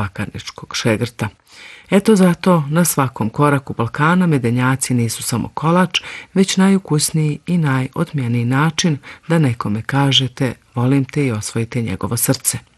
vakarničkog šegrta. Eto zato na svakom koraku Balkana medenjaci nisu samo kolač, već najukusniji i najotmjeniji način da nekome kažete volim te i osvojite njegovo srce.